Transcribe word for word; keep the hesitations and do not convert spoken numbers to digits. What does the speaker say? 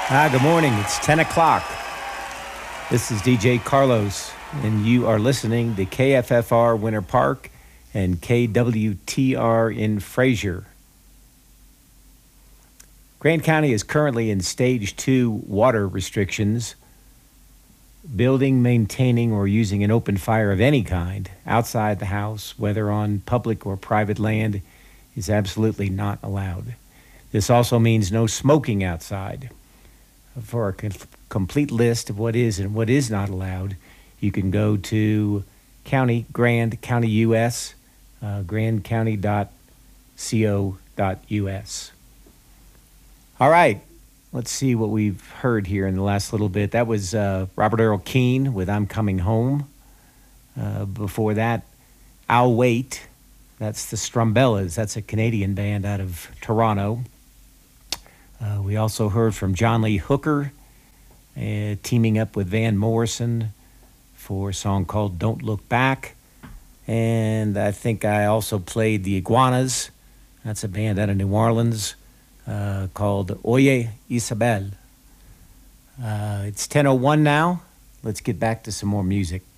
Ah, good morning. It's ten o'clock. This is D J Carlos, and you are listening to K F F R Winter Park and K W T R in Fraser. Grant County is currently in stage two water restrictions. Building, maintaining, or using an open fire of any kind outside the house, whether on public or private land, is absolutely not allowed. This also means no smoking outside. For a com- complete list of what is and what is not allowed, you can go to County, Grand County U S, uh, grand county dot co dot u s. All right, let's see what we've heard here in the last little bit. That was uh, Robert Earl Keen with I'm Coming Home. Uh, before that, I'll Wait. That's the Strumbellas. That's a Canadian band out of Toronto. Uh, we also heard from John Lee Hooker, uh, teaming up with Van Morrison for a song called Don't Look Back. And I think I also played the Iguanas. That's a band out of New Orleans uh, called Oye Isabel. Uh, it's ten oh one now. Let's get back to some more music.